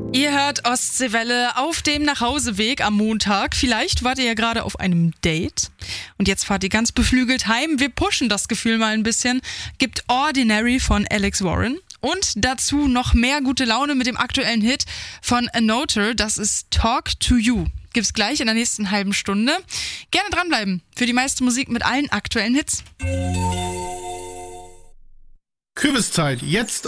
Ihr hört Ostseewelle auf dem Nachhauseweg am Montag. Vielleicht wart ihr ja gerade auf einem Date und jetzt fahrt ihr ganz beflügelt heim. Wir pushen das Gefühl mal ein bisschen. Gibt Ordinary von Alex Warren und dazu noch mehr gute Laune mit dem aktuellen Hit von Anoter. Das ist Talk to You. Gibt's gleich in der nächsten halben Stunde. Gerne dranbleiben für die meiste Musik mit allen aktuellen Hits. Kürbiszeit, jetzt